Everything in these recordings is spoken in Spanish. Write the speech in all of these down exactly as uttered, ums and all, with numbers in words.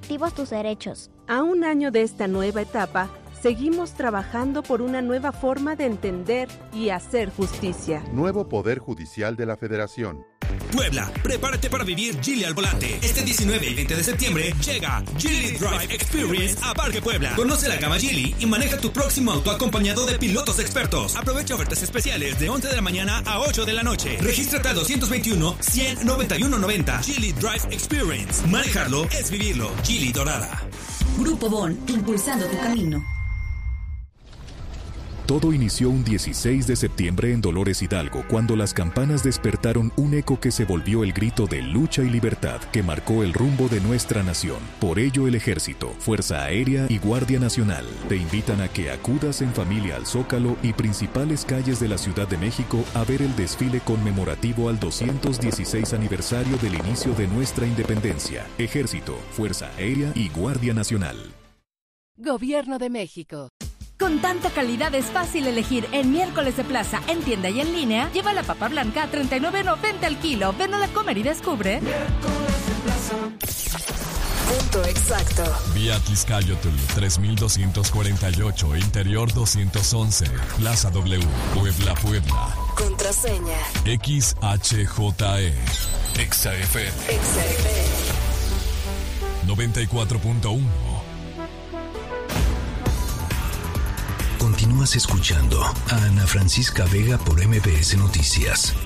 efectivos tus derechos. A un año de esta nueva etapa, seguimos trabajando por una nueva forma de entender y hacer justicia. Nuevo Poder Judicial de la Federación. Puebla, prepárate para vivir Geely al volante. Este diecinueve y veinte de septiembre llega Geely Drive Experience a Parque Puebla. Conoce la gama Geely y maneja tu próximo auto acompañado de pilotos expertos. Aprovecha ofertas especiales de once de la mañana a ocho de la noche. Regístrate al dos veintiuno, cien, noventa y uno noventa. Geely Drive Experience. Manejarlo es vivirlo. Geely Dorada. Grupo Bon, impulsando tu camino. Todo inició un dieciséis de septiembre en Dolores Hidalgo, cuando las campanas despertaron un eco que se volvió el grito de lucha y libertad que marcó el rumbo de nuestra nación. Por ello, el Ejército, Fuerza Aérea y Guardia Nacional te invitan a que acudas en familia al Zócalo y principales calles de la Ciudad de México a ver el desfile conmemorativo al doscientos dieciséis aniversario del inicio de nuestra independencia. Ejército, Fuerza Aérea y Guardia Nacional. Gobierno de México. Con tanta calidad es fácil elegir. En Miércoles de Plaza, en tienda y en línea, lleva la papa blanca a treinta y nueve noventa el kilo. Ven a comer y descubre. Miércoles de Plaza. Punto exacto. Vía Tizcayotl tres mil doscientos cuarenta y ocho, Interior doscientos once, Plaza W, Puebla, Puebla. Contraseña X H J E. Exa F M. Exa F M. noventa y cuatro punto uno. Continúas escuchando a Ana Francisca Vega por M B S Noticias.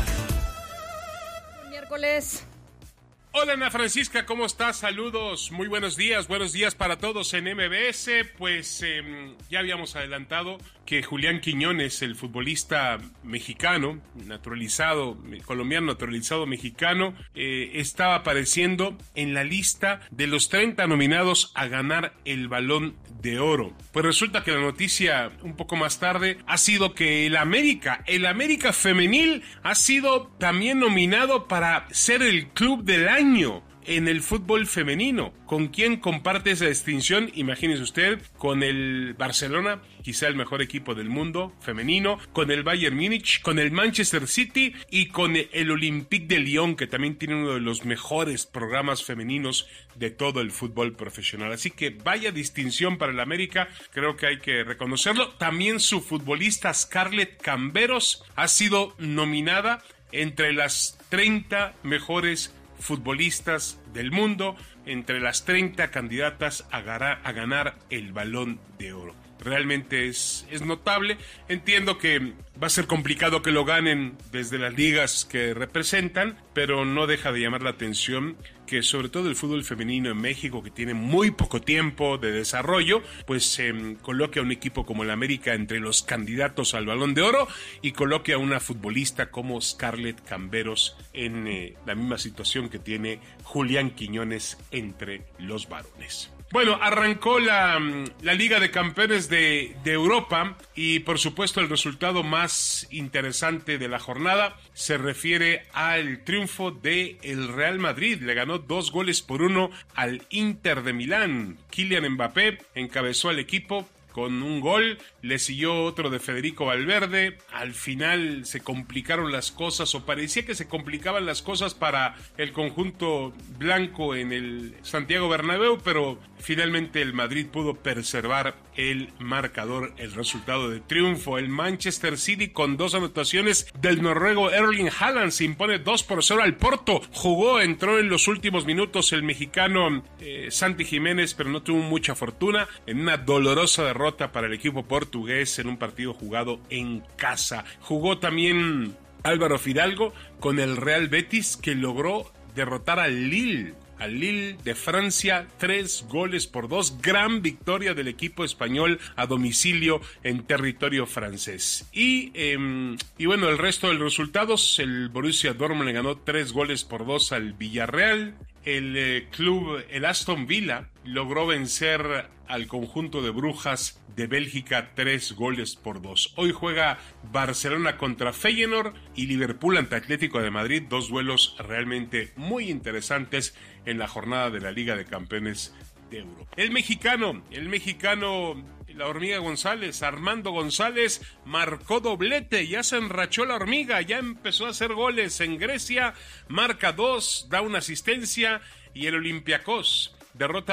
Miércoles. Hola Ana Francisca, ¿cómo estás? Saludos, muy buenos días, buenos días para todos en M B S. Pues eh, ya habíamos adelantado que Julián Quiñones, el futbolista mexicano, naturalizado, colombiano naturalizado mexicano, eh, estaba apareciendo en la lista de los treinta nominados a ganar el Balón de Oro. Pues resulta que la noticia un poco más tarde ha sido que el América, el América femenil ha sido también nominado para ser el club del año en el fútbol femenino. ¿Con quién comparte esa distinción? Imagínese usted, con el Barcelona, quizá el mejor equipo del mundo femenino, con el Bayern Múnich, con el Manchester City y con el Olympique de Lyon, que también tiene uno de los mejores programas femeninos de todo el fútbol profesional. Así que vaya distinción para el América, creo que hay que reconocerlo. También su futbolista Scarlett Camberos ha sido nominada entre las treinta mejores futbolistas del mundo, entre las treinta candidatas a, gara, a ganar el Balón de Oro. Realmente es, es notable. Entiendo que va a ser complicado que lo ganen desde las ligas que representan, pero no deja de llamar la atención que sobre todo el fútbol femenino en México, que tiene muy poco tiempo de desarrollo, pues eh, coloque a un equipo como el América entre los candidatos al Balón de Oro y coloque a una futbolista como Scarlett Camberos en eh, la misma situación que tiene Julián Quiñones entre los varones. Bueno, arrancó la, la Liga de Campeones de, de Europa y por supuesto el resultado más interesante de la jornada se refiere al triunfo de el Real Madrid. Le ganó dos goles por uno al Inter de Milán. Kylian Mbappé encabezó al equipo con un gol, le siguió otro de Federico Valverde. Al final se complicaron las cosas, o parecía que se complicaban las cosas para el conjunto blanco en el Santiago Bernabéu, pero finalmente el Madrid pudo preservar el marcador, el resultado de triunfo. El Manchester City, con dos anotaciones del noruego Erling Haaland, se impone dos por cero al Porto. Jugó, entró en los últimos minutos el mexicano eh, Santi Jiménez, pero no tuvo mucha fortuna en una dolorosa derrota para el equipo portugués en un partido jugado en casa. Jugó también Álvaro Fidalgo con el Real Betis, que logró derrotar al Lille. Al Lille de Francia, tres goles por dos. Gran victoria del equipo español a domicilio en territorio francés. Y, eh, y bueno, el resto de los resultados, el Borussia Dortmund le ganó tres goles por dos al Villarreal. El eh, club, el Aston Villa, logró vencer al conjunto de Brujas de Bélgica tres goles por dos. Hoy juega Barcelona contra Feyenoord y Liverpool ante Atlético de Madrid, dos duelos realmente muy interesantes en la jornada de la Liga de Campeones de Europa. El mexicano, el mexicano, la hormiga González, Armando González, marcó doblete, ya se enrachó la hormiga, ya empezó a hacer goles en Grecia, marca dos, da una asistencia, y el Olympiacos derrota